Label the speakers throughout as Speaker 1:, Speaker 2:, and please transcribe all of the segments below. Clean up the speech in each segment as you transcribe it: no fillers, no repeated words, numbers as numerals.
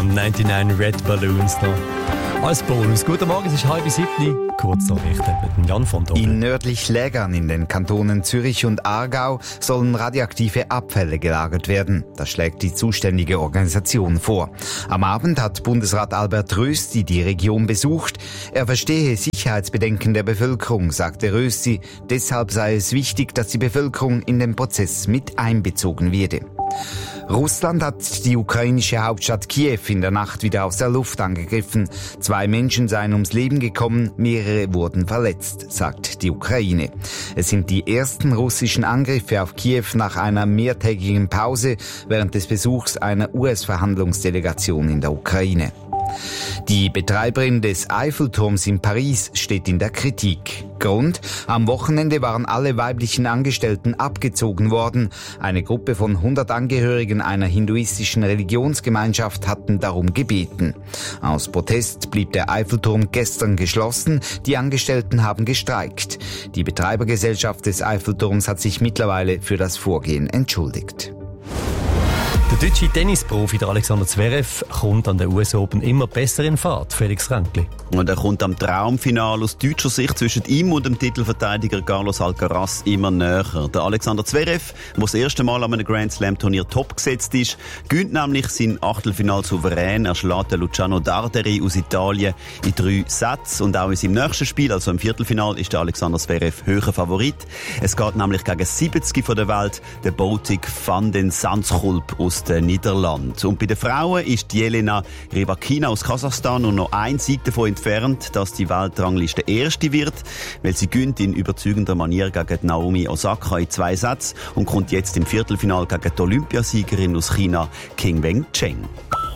Speaker 1: und 99 Red Balloons noch. Als Bonus. Guten Morgen, es ist 6:30. Kurznachrichten mit dem Jan von Doppel.
Speaker 2: In nördlich Lägern in den Kantonen Zürich und Aargau sollen radioaktive Abfälle gelagert werden. Das schlägt die zuständige Organisation vor. Am Abend hat Bundesrat Albert Rösti die Region besucht. Er verstehe Sicherheitsbedenken der Bevölkerung, sagte Rösti. Deshalb sei es wichtig, dass die Bevölkerung in den Prozess mit einbezogen werde. Russland hat die ukrainische Hauptstadt Kiew in der Nacht wieder aus der Luft angegriffen. 2 Menschen seien ums Leben gekommen, mehrere wurden verletzt, sagt die Ukraine. Es sind die ersten russischen Angriffe auf Kiew nach einer mehrtägigen Pause während des Besuchs einer US-Verhandlungsdelegation in der Ukraine. Die Betreiberin des Eiffelturms in Paris steht in der Kritik. Grund: am Wochenende waren alle weiblichen Angestellten abgezogen worden. Eine Gruppe von 100 Angehörigen einer hinduistischen Religionsgemeinschaft hatten darum gebeten. Aus Protest blieb der Eiffelturm gestern geschlossen. Die Angestellten haben gestreikt. Die Betreibergesellschaft des Eiffelturms hat sich mittlerweile für das Vorgehen entschuldigt.
Speaker 1: Der deutsche Tennisprofi Alexander Zverev kommt an der US Open immer besser in Fahrt. Felix Ränkli.
Speaker 3: Und er kommt am Traumfinale aus deutscher Sicht zwischen ihm und dem Titelverteidiger Carlos Alcaraz immer näher. Der Alexander Zverev, der das erste Mal an einem Grand Slam Turnier top gesetzt ist, gewinnt nämlich sein Achtelfinal souverän. Er schlägt den Luciano Darderi aus Italien in 3 Sätzen. Und auch in seinem nächsten Spiel, also im Viertelfinal, ist der Alexander Zverev höherer Favorit. Es geht nämlich gegen 70 von der Welt, der Botik van den Zandschulp aus den Niederlanden. Und bei den Frauen ist Jelena Rybakina aus Kasachstan nur noch ein Sieg davon entfernt, dass die Weltrangliste erste wird, weil sie gewinnt in überzeugender Manier gegen Naomi Osaka in 2 Sätzen und kommt jetzt im Viertelfinal gegen die Olympiasiegerin aus China, Qingwen Chen.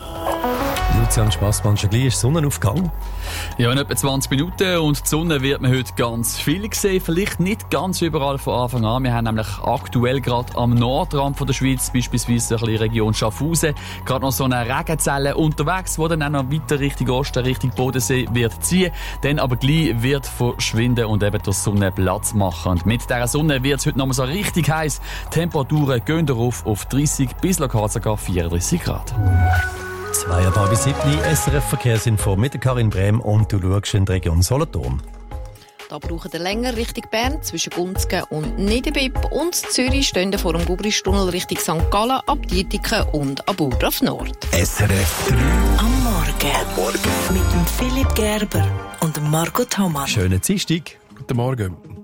Speaker 1: Lucian Spassmann, schon gleich ist Sonnenaufgang.
Speaker 4: Ja, in etwa 20 Minuten und die Sonne wird man heute ganz viel sehen. Vielleicht nicht ganz überall von Anfang an. Wir haben nämlich aktuell gerade am Nordrand von der Schweiz, beispielsweise ein bisschen Region Schaffhausen, gerade noch so eine Regenzelle unterwegs, die dann auch noch weiter Richtung Osten, Richtung Bodensee wird ziehen. Dann aber gleich wird verschwinden und eben der Sonne Platz machen. Und mit dieser Sonne wird es heute noch mal so richtig heiß. Temperaturen gehen darauf auf 30 bis lokal sogar 34 Grad.
Speaker 1: 6:30 SRF Verkehrsinfo mit der Karin Brehm und du schaust in die Region Solothurn.
Speaker 5: Da braucht ihr länger Richtung Bern zwischen Gunzgen und Niederbipp und Zürich stehen vor dem Gubristunnel Richtung St. Gallen ab Dietiken und ab Urdorf Nord.
Speaker 6: SRF 3 am Morgen mit dem Philipp Gerber und dem Marco Thomas.
Speaker 1: Schönen Dienstag.
Speaker 7: Guten Morgen.